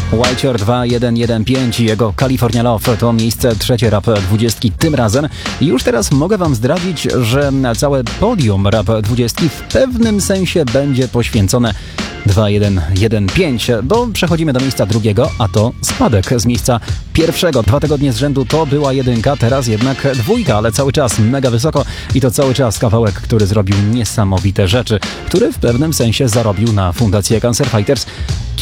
Whiteshore 2115 i jego California Love to miejsce trzecie Rap 20 tym razem. I już teraz mogę wam zdradzić, że całe podium Rap 20 w pewnym sensie będzie poświęcone 2115, bo przechodzimy do miejsca drugiego, a to spadek z miejsca pierwszego. 2 tygodnie z rzędu to była jedynka, teraz jednak dwójka, ale cały czas mega wysoko i to cały czas kawałek, który zrobił niesamowite rzeczy, który w pewnym sensie zarobił na Fundację Cancer Fighters